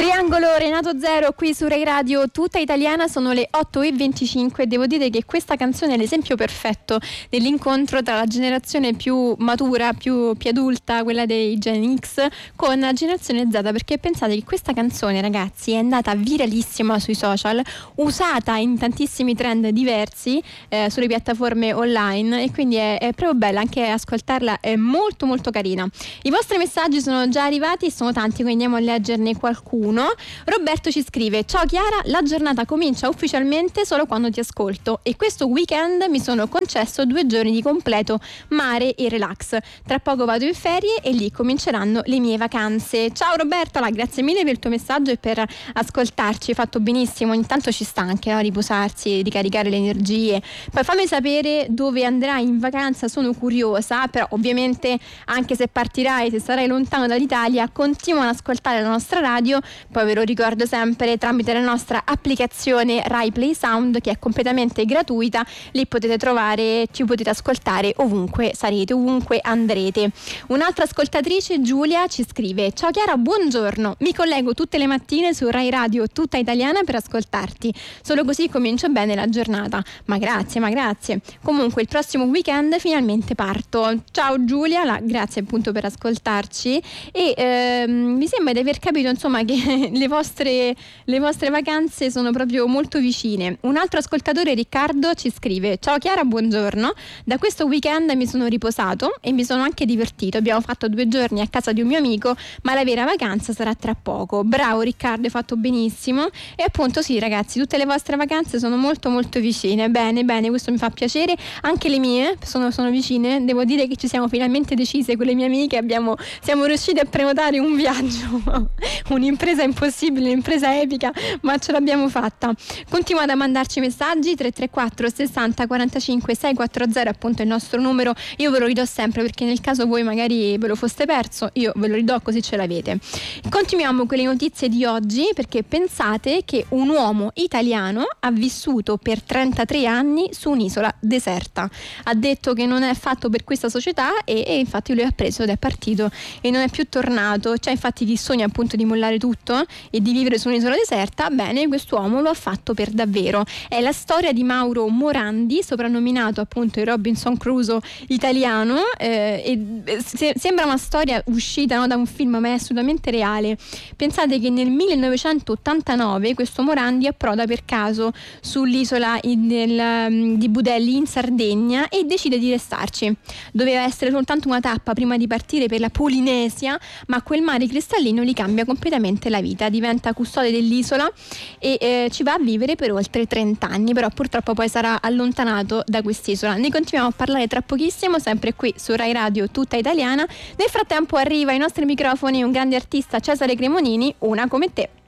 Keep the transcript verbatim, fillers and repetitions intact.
Triangolo Renato Zero qui su Rai Radio Tutta Italiana, sono le otto e venticinque. Devo dire che questa canzone è l'esempio perfetto dell'incontro tra la generazione più matura, più, più adulta, quella dei Gen X, con la generazione Z, perché pensate che questa canzone, ragazzi, è andata viralissima sui social, usata in tantissimi trend diversi eh, sulle piattaforme online, e quindi è, è proprio bella anche ascoltarla, è molto molto carina. I vostri messaggi sono già arrivati, sono tanti, quindi andiamo a leggerne qualcuno. Roberto ci scrive: ciao Chiara, la giornata comincia ufficialmente solo quando ti ascolto e questo weekend mi sono concesso due giorni di completo mare e relax. Tra poco vado in ferie e lì cominceranno le mie vacanze. Ciao Roberto, la, grazie mille per il tuo messaggio e per ascoltarci, hai fatto benissimo. Ogni tanto ci sta anche, no? Riposarsi, ricaricare le energie. Poi fammi sapere dove andrai in vacanza, sono curiosa, però ovviamente anche se partirai, se sarai lontano dall'Italia, continua ad ascoltare la nostra radio. Poi ve lo ricordo sempre, tramite la nostra applicazione Rai Play Sound, che è completamente gratuita. Lì potete trovare, ci potete ascoltare ovunque sarete, ovunque andrete. Un'altra ascoltatrice, Giulia, ci scrive: ciao Chiara, buongiorno, mi collego tutte le mattine su Rai Radio Tutta Italiana per ascoltarti, solo così comincio bene la giornata. Ma grazie, ma grazie. Comunque il prossimo weekend finalmente parto. Ciao Giulia, la, grazie appunto per ascoltarci e ehm, mi sembra di aver capito insomma che le vostre, le vostre vacanze sono proprio molto vicine. Un altro ascoltatore, Riccardo, ci scrive: ciao Chiara, buongiorno, da questo weekend mi sono riposato e mi sono anche divertito, abbiamo fatto due giorni a casa di un mio amico, ma la vera vacanza sarà tra poco. Bravo Riccardo, hai fatto benissimo. E appunto sì ragazzi, tutte le vostre vacanze sono molto molto vicine. Bene bene, questo mi fa piacere. Anche le mie sono, sono vicine. Devo dire che ci siamo finalmente decise con le mie amiche, abbiamo, siamo riusciti a prenotare un viaggio un'impresa impossibile, un'impresa epica, ma ce l'abbiamo fatta. Continuate a mandarci messaggi, tre tre quattro sessanta quarantacinque seicentoquaranta appunto il nostro numero. Io ve lo ridò sempre perché nel caso voi magari ve lo foste perso, io ve lo ridò così ce l'avete. Continuiamo con le notizie di oggi, perché pensate che un uomo italiano ha vissuto per trentatré anni su un'isola deserta. Ha detto che non è fatto per questa società e, e infatti lui ha preso ed è partito e non è più tornato. C'è infatti chi sogna appunto di mollare tutto e di vivere su un'isola deserta. Bene, quest'uomo lo ha fatto per davvero. È la storia di Mauro Morandi, soprannominato appunto il Robinson Crusoe italiano, eh, e se, sembra una storia uscita, no, da un film, ma è assolutamente reale. Pensate che nel millenovecentottantanove questo Morandi approda per caso sull'isola in, nel, di Budelli in Sardegna e decide di restarci. Doveva essere soltanto una tappa prima di partire per la Polinesia, ma quel mare cristallino gli cambia completamente la vita, diventa custode dell'isola e eh, ci va a vivere per oltre trenta anni, però purtroppo poi sarà allontanato da quest'isola. Ne continuiamo a parlare tra pochissimo, sempre qui su Rai Radio Tutta Italiana. Nel frattempo arriva ai nostri microfoni un grande artista, Cesare Cremonini, Una come te.